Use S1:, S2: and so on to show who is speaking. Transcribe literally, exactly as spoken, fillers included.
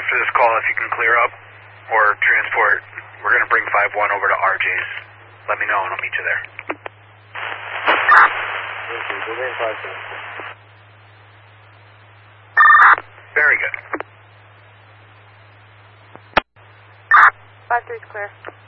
S1: after this call if you can clear up or transport. We're going to bring five one over to R J's. Let me know and I'll meet you there. Very good.
S2: five three is clear.